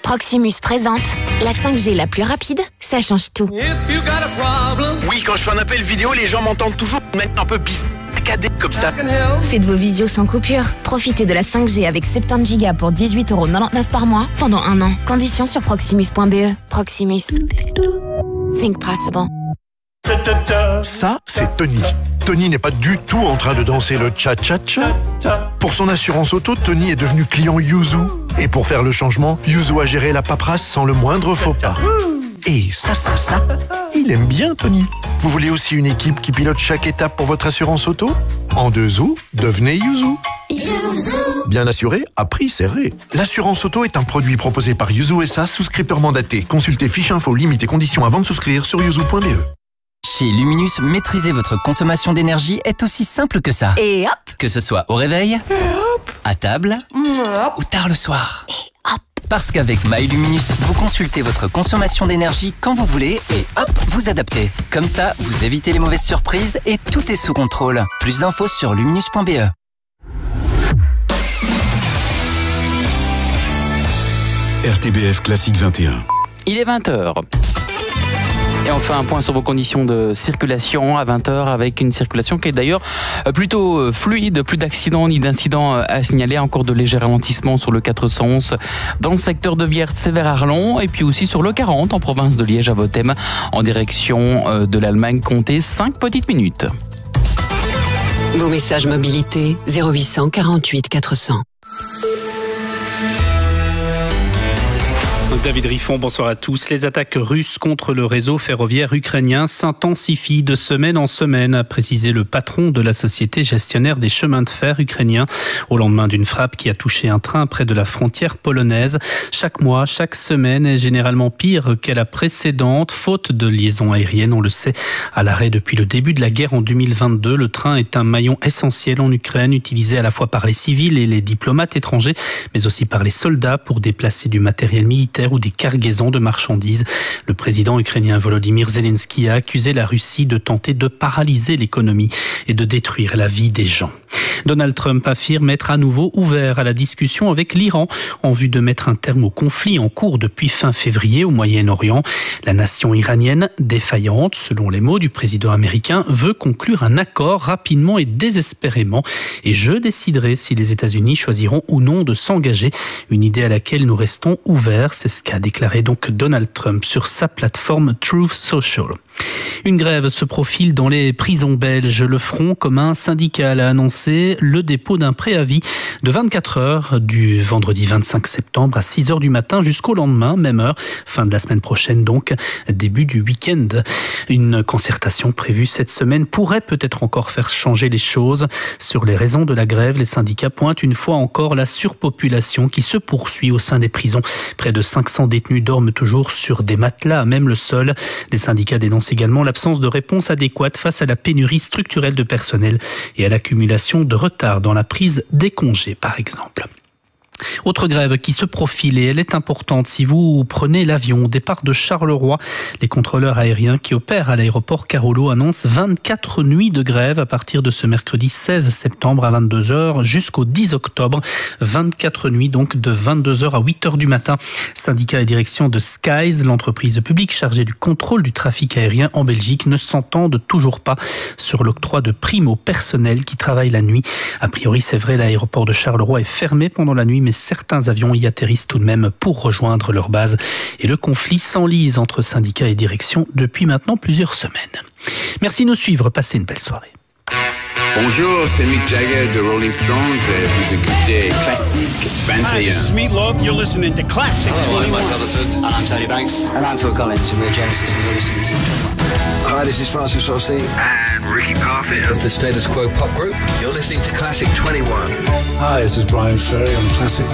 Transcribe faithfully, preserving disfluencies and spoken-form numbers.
Proximus présente la cinq G la plus rapide, ça change tout. Oui, quand je fais un appel vidéo, les gens m'entendent toujours mettre un peu piste. Comme ça. Faites vos visios sans coupure. Profitez de la cinq G avec soixante-dix gigas pour dix-huit euros quatre-vingt-dix-neuf par mois pendant un an. Conditions sur proximus point b e. Proximus. Think possible. Ça, c'est Tony. Tony n'est pas du tout en train de danser le cha-cha-cha. Pour son assurance auto, Tony est devenu client Yuzu. Et pour faire le changement, Yuzu a géré la paperasse sans le moindre faux pas. Et ça, ça, ça, il aime bien Tony. Vous voulez aussi une équipe qui pilote chaque étape pour votre assurance auto ? En deux zou, devenez Yuzu. Yuzu. Bien assuré, à prix serré. L'assurance auto est un produit proposé par Yuzu S A, souscripteur mandaté. Consultez fiche info, limites et conditions avant de souscrire sur yuzu point b e. Chez Luminus, maîtriser votre consommation d'énergie est aussi simple que ça. Et hop. Que ce soit au réveil, et hop. À table, hop. Ou tard le soir. Et hop. Parce qu'avec MyLuminus, vous consultez votre consommation d'énergie quand vous voulez et hop, vous adaptez. Comme ça, vous évitez les mauvaises surprises et tout est sous contrôle. Plus d'infos sur luminus point b e. R T B F Classique vingt et un. Il est vingt heures. Et on fait un point sur vos conditions de circulation à vingt heures avec une circulation qui est d'ailleurs plutôt fluide, plus d'accidents ni d'incidents à signaler, encore de légers ralentissements sur le quatre cent onze dans le secteur de Viertz vers Arlon et puis aussi sur le quarante en province de Liège à Bothème en direction de l'Allemagne. Comptez cinq petites minutes. Vos messages mobilité zéro huit cent quarante-huit quatre cents. David Riffon, bonsoir à tous. Les attaques russes contre le réseau ferroviaire ukrainien s'intensifient de semaine en semaine, a précisé le patron de la société gestionnaire des chemins de fer ukrainiens, au lendemain d'une frappe qui a touché un train près de la frontière polonaise. Chaque mois, chaque semaine est généralement pire qu'à la précédente, faute de liaisons aériennes, on le sait. À l'arrêt depuis le début de la guerre en deux mille vingt-deux, le train est un maillon essentiel en Ukraine, utilisé à la fois par les civils et les diplomates étrangers, mais aussi par les soldats pour déplacer du matériel militaire ou des cargaisons de marchandises. Le président ukrainien Volodymyr Zelensky a accusé la Russie de tenter de paralyser l'économie et de détruire la vie des gens. Donald Trump affirme être à nouveau ouvert à la discussion avec l'Iran en vue de mettre un terme au conflit en cours depuis fin février au Moyen-Orient. La nation iranienne, défaillante, selon les mots du président américain, veut conclure un accord rapidement et désespérément. Et je déciderai si les États-Unis choisiront ou non de s'engager. Une idée à laquelle nous restons ouverts, c'est ce qu'a déclaré donc Donald Trump sur sa plateforme Truth Social. Une grève se profile dans les prisons belges. Le Front commun syndical a annoncé le dépôt d'un préavis de vingt-quatre heures du vendredi vingt-cinq septembre à six heures du matin jusqu'au lendemain, même heure, fin de la semaine prochaine donc, début du week-end. Une concertation prévue cette semaine pourrait peut-être encore faire changer les choses. Sur les raisons de la grève, les syndicats pointent une fois encore la surpopulation qui se poursuit au sein des prisons. Près de cinq cents détenus dorment toujours sur des matelas, même le sol. Les syndicats dénoncent également l'absence de réponse adéquate face à la pénurie structurelle de personnel et à l'accumulation de retard dans la prise des congés, par exemple. Autre grève qui se profile et elle est importante si vous prenez l'avion. Départ de Charleroi, les contrôleurs aériens qui opèrent à l'aéroport Carolo annoncent vingt-quatre nuits de grève à partir de ce mercredi seize septembre à vingt-deux heures jusqu'au dix octobre. vingt-quatre nuits donc de vingt-deux heures à huit heures du matin. Syndicat et direction de Skies, l'entreprise publique chargée du contrôle du trafic aérien en Belgique, ne s'entendent toujours pas sur l'octroi de primes au personnel qui travaille la nuit. A priori, c'est vrai, l'aéroport de Charleroi est fermé pendant la nuit, mais certains avions y atterrissent tout de même pour rejoindre leur base. Et le conflit s'enlise entre syndicats et direction depuis maintenant plusieurs semaines. Merci de nous suivre. Passez une belle soirée. Bonjour, c'est Mick Jagger de Rolling Stones et vous écoutez Classique vingt et un. Hi, this is Meat Loaf. You're listening to Classic Hello, twenty-one. I'm Mike Rutherford. And I'm Tony Banks. And I'm Phil Collins, and we're Genesis, and you're listening to twenty-one. Hi, this is Francis Rossi. And Ricky Parfitt of the Status Quo Pop Group. You're listening to Classic twenty-one. Hi, this is Brian Ferry on Classic